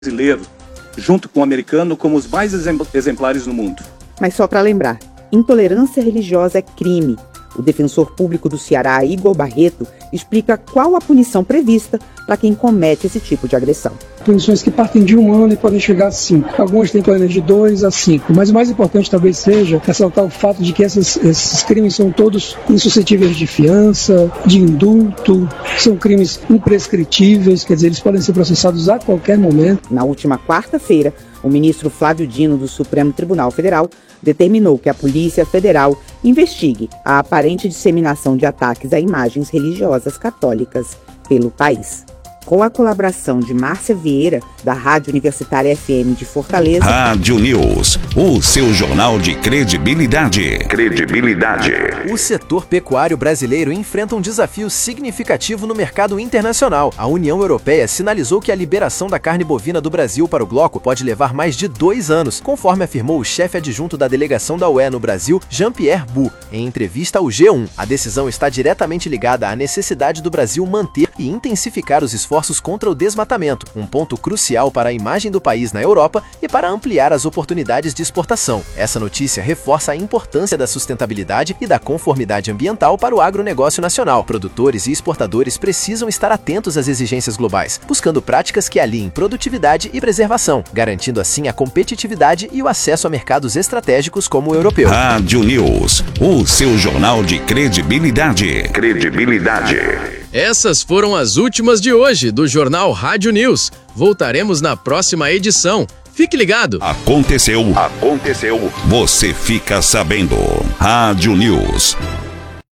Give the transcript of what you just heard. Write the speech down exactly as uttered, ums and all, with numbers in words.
brasileiro, junto com o americano, como os mais exemplares no mundo. Mas só para lembrar, intolerância religiosa é crime. O defensor público do Ceará, Igor Barreto, explica qual a punição prevista para quem comete esse tipo de agressão. Punições que partem de um ano e podem chegar a cinco. Algumas têm tolerância de dois a cinco. Mas o mais importante talvez seja ressaltar o fato de que essas, esses crimes são todos insuscetíveis de fiança, de indulto, são crimes imprescritíveis, quer dizer, eles podem ser processados a qualquer momento. Na última quarta-feira, o ministro Flávio Dino do Supremo Tribunal Federal determinou que a Polícia Federal investigue a aparente disseminação de ataques a imagens religiosas católicas pelo país. Com a colaboração de Márcia Vieira, da Rádio Universitária F M de Fortaleza. Rádio News, o seu jornal de credibilidade. Credibilidade. O setor pecuário brasileiro enfrenta um desafio significativo no mercado internacional. A União Europeia sinalizou que a liberação da carne bovina do Brasil para o bloco pode levar mais de dois anos, conforme afirmou o chefe adjunto da delegação da U E no Brasil, Jean-Pierre Bou, em entrevista ao G um. A decisão está diretamente ligada à necessidade do Brasil manter e intensificar os esforços esforços contra o desmatamento, um ponto crucial para a imagem do país na Europa e para ampliar as oportunidades de exportação. Essa notícia reforça a importância da sustentabilidade e da conformidade ambiental para o agronegócio nacional. Produtores e exportadores precisam estar atentos às exigências globais, buscando práticas que aliem produtividade e preservação, garantindo assim a competitividade e o acesso a mercados estratégicos como o europeu. Rádio News, o seu jornal de credibilidade. Credibilidade. Essas foram as últimas de hoje do Jornal Rádio News. Voltaremos na próxima edição. Fique ligado. Aconteceu. Aconteceu. Você fica sabendo. Rádio News.